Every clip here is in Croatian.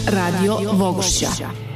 Radio Vogošća.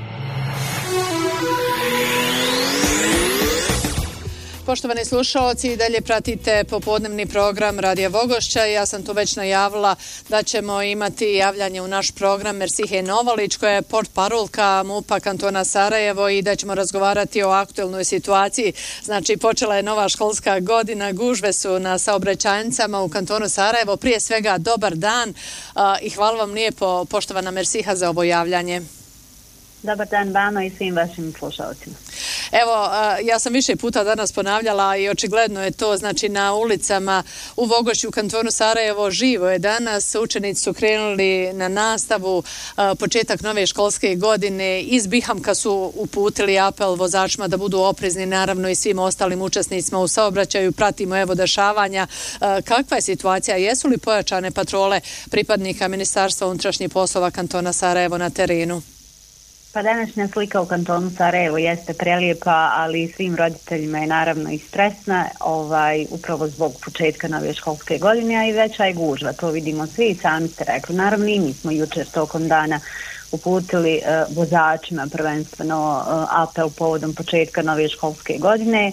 Poštovani slušalci, i dalje pratite popodnevni program Radija Vogošća. Ja sam tu već najavila da ćemo imati javljanje u naš program Mersihe Novalić, koja je portparolka MUP-a kantona Sarajevo, i da ćemo razgovarati o aktuelnoj situaciji. Znači, počela je nova školska godina, gužve su na saobraćajnicama u kantonu Sarajevo. Prije svega, dobar dan i hvala vam lijepo, poštovana Mersiha, za ovo javljanje. Dobar dan vama i svim vašim slušalcima. Evo, ja sam više puta danas ponavljala i očigledno je to, znači na ulicama u Vogošću, u kantonu Sarajevo, živo je danas. Učenici su krenuli na nastavu, početak nove školske godine. Iz Bihamka su uputili apel vozačima da budu oprezni, naravno i svim ostalim učesnicima u saobraćaju. Pratimo evo dešavanja. Kakva je situacija? Jesu li pojačane patrole pripadnika Ministarstva unutrašnjih poslova kantona Sarajevo na terenu? Pa današnja slika u kantonu Sarajevo jeste prelijepa, ali svim roditeljima je naravno i stresna, upravo zbog početka nove školske godine, a i veća je gužva, to vidimo svi i sami ste rekli. Naravno i mi smo jučer tokom dana uputili vozačima prvenstveno apel povodom početka nove školske godine.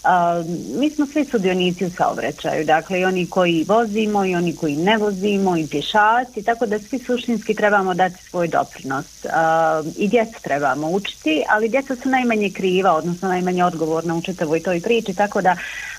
Mi smo svi sudionici u saobraćaju, dakle i oni koji vozimo i oni koji ne vozimo i pješaci, tako da svi suštinski trebamo dati svoj doprinos. I djecu trebamo učiti, ali djeca su najmanje kriva, odnosno najmanje odgovorna u čitavoj toj priči, tako da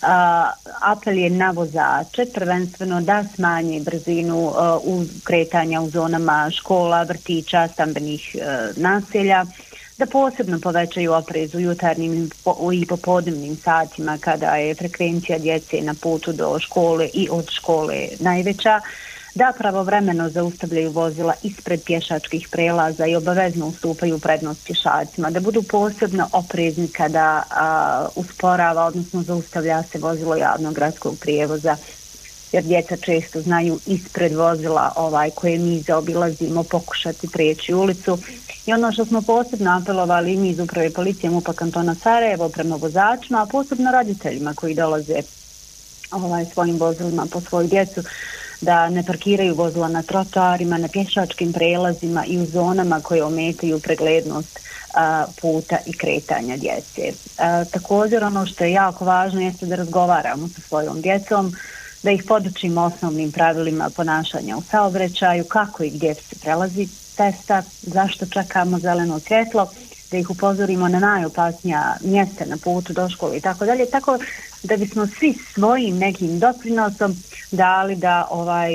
apel je na vozače prvenstveno da smanje brzinu kretanja u zonama škola, vrtića, stambenih naselja, da posebno povećaju oprez u jutarnjim i popodnevnim satima kada je frekvencija djece na putu do škole i od škole najveća, da pravovremeno zaustavljaju vozila ispred pješačkih prelaza i obavezno ustupaju prednost pješacima, da budu posebno oprezni kada usporava, odnosno zaustavlja se vozilo javnog gradskog prijevoza, jer djeca često znaju ispred vozila koje mi zaobilazimo pokušati prijeći ulicu. I ono što smo posebno apelovali i mi iz Uprave policije MUP-a kantona Sarajevo prema vozačima, a posebno roditeljima koji dolaze svojim vozilima po svoju djecu, da ne parkiraju vozila na trotoarima, na pješačkim prelazima i u zonama koje ometaju preglednost puta i kretanja djece. Također ono što je jako važno jeste da razgovaramo sa svojom djecom, da ih podučimo osnovnim pravilima ponašanja u saobraćaju, kako i gdje se prelazi cesta, zašto čekamo zeleno svjetlo, da ih upozorimo na najopasnija mjesta na putu do škole i tako dalje, tako da bismo svi svojim nekim doprinosom dali da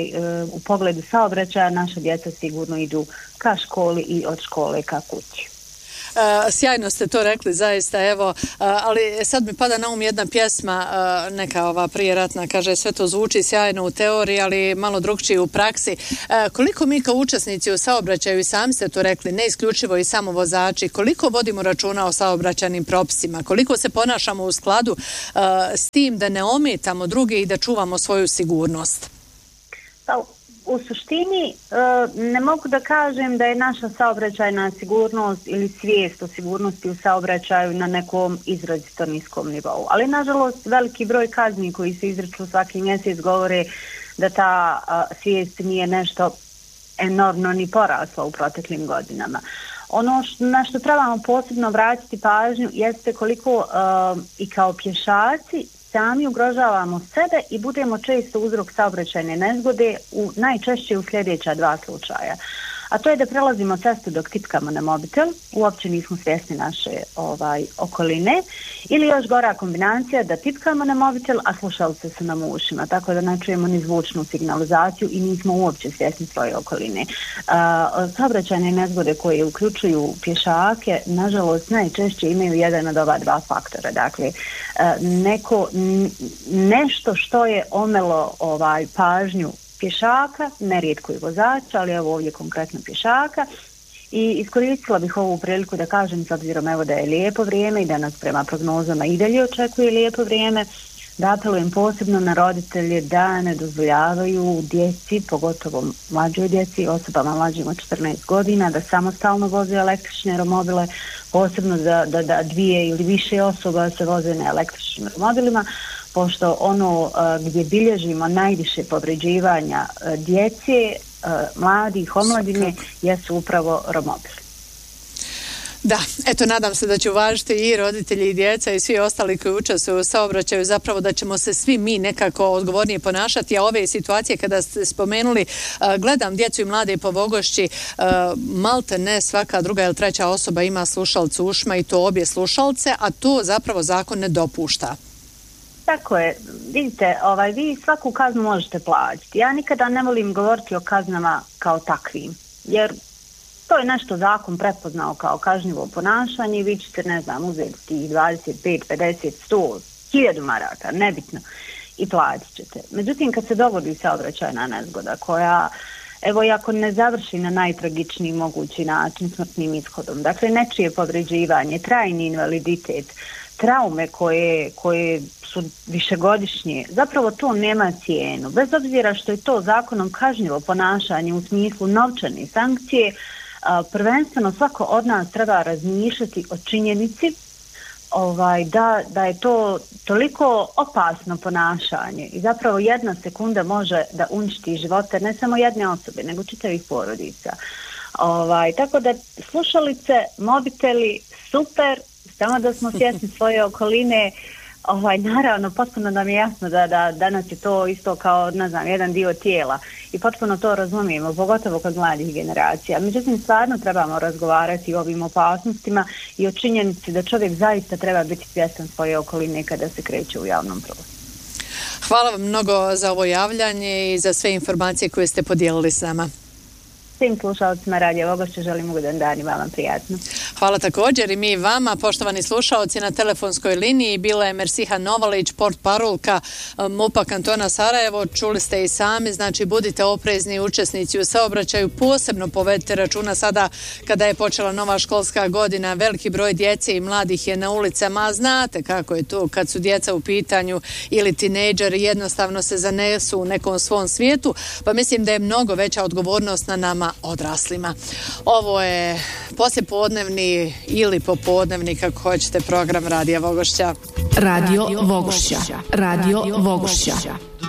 u pogledu saobraćaja naša djeca sigurno idu ka školi i od škole ka kući. Sjajno ste to rekli, zaista, evo, ali sad mi pada na um jedna pjesma, neka prijeratna, kaže, sve to zvuči sjajno u teoriji, ali malo drukčije u praksi. Koliko mi kao učesnici u saobraćaju, i sami ste to rekli, ne isključivo i samo vozači, koliko vodimo računa o saobraćajnim propisima, koliko se ponašamo u skladu s tim da ne ometamo druge i da čuvamo svoju sigurnost? U suštini ne mogu da kažem da je naša saobraćajna sigurnost ili svijest o sigurnosti u saobraćaju na nekom izrazito niskom nivou. Ali nažalost veliki broj kazni koji se izriču svaki mjesec govore da ta svijest nije nešto enormno ni porasla u proteklim godinama. Ono na što trebamo posebno vratiti pažnju jeste koliko i kao pješaci sami ugrožavamo sebe i budemo često uzrok saobraćajne nezgode, najčešće u sljedeća dva slučaja. A to je da prelazimo cestu dok tipkamo na mobitel, uopće nismo svjesni naše okoline, ili još gora kombinacija da tipkamo na mobitel, a slušalice su nam u ušima, tako da ne čujemo ni zvučnu signalizaciju i nismo uopće svjesni svoje okoline. Saobraćajne nezgode koje uključuju pješake, nažalost, najčešće imaju jedan od ova dva faktora. Dakle, nešto što je omelo pažnju pješaka, nerijetko i vozača, ali evo ovdje konkretno pješaka. I iskoristila bih ovu priliku da kažem, s obzirom evo da je lijepo vrijeme i da nas prema prognozama i dalje očekuje lijepo vrijeme, da apelujem posebno na roditelje da ne dozvoljavaju djeci, pogotovo mlađoj djeci, osobama mlađim od 14 godina, da samostalno voze električne romobile, posebno da dvije ili više osoba se voze na električnim romobilima, pošto ono gdje bilježimo najviše povređivanja djece mladih, omladine, jesu upravo romobili. Da, eto, nadam se da će uvažiti i roditelji i djeca i svi ostali koji učestvuju u saobraćaju, zapravo da ćemo se svi mi nekako odgovornije ponašati, a ove situacije kada ste spomenuli, gledam djecu i mlade po Vogošći, malte ne svaka druga ili treća osoba ima slušalcu ušma i to obje slušalce, a to zapravo zakon ne dopušta. Tako je, vidite, vi svaku kaznu možete platiti. Ja nikada ne volim govoriti o kaznama kao takvim, jer to je nešto zakon prepoznao kao kažnjivo ponašanje i vi ćete, ne znam, uzeti tih 25, 50, 100, 1000 maraka, nebitno, i platit ćete. Međutim, kad se dogodi saobraćajna nezgoda koja, evo, ako ne završi na najtragičniji mogući način smrtnim ishodom, dakle, nečije povređivanje, trajni invaliditet, traume koje su višegodišnje, zapravo to nema cijenu. Bez obzira što je to zakonom kažnjivo ponašanje u smislu novčane sankcije, prvenstveno svako od nas treba razmišljati o činjenici da je to toliko opasno ponašanje i zapravo 1 sekunda može da uništi živote ne samo jedne osobe, nego čitavih porodica. Tako da slušalice, mobiteli, super, samo da smo svjesni svoje okoline. Naravno, potpuno nam je jasno da danas je to isto kao, ne znam, jedan dio tijela i potpuno to razumijemo, pogotovo kod mladih generacija. Međutim, stvarno trebamo razgovarati o ovim opasnostima i o činjenici da čovjek zaista treba biti svjestan svoje okoline kada se kreće u javnom prostoru. Hvala vam mnogo za ovo javljanje i za sve informacije koje ste podijelili s nama. Svim slušalcima Radija Vogošća želim ugodan dan i vam prijatno. Hvala također i mi vama, poštovani slušalci. Na telefonskoj liniji bila je Mersiha Novalić, portparolka MUP-a kantona Sarajevo. Čuli ste i sami, znači budite oprezni učesnici u saobraćaju, posebno povedite računa sada kada je počela nova školska godina, veliki broj djece i mladih je na ulicama, a znate kako je to kad su djeca u pitanju ili tinejdžeri, jednostavno se zanesu u nekom svom svijetu, pa mislim da je mnogo veća odgovornost na nama odraslima. Ovo je poslijepodnevni ili popodnevni, kako hoćete, program Radija Vogošća. Radio Vogošća. Radio Vogošća.